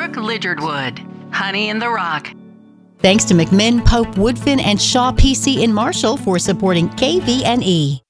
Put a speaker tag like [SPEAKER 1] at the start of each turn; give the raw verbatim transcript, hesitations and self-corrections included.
[SPEAKER 1] Brook Lizard Wood. Honey in the Rock.
[SPEAKER 2] Thanks to McMinn, Pope, Woodfin, and Shaw P C in Marshall for supporting K V N E.